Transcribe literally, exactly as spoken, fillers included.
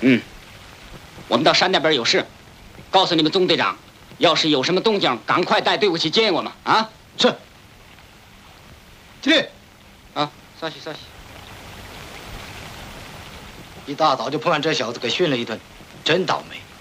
嗯，我们到山那边有事，告诉你们宗队长，要是有什么动静，赶快带队伍去接应我们啊！ 是。起立。 啊，稍息稍息。 一大早就碰上这小子，给训了一顿，真倒霉。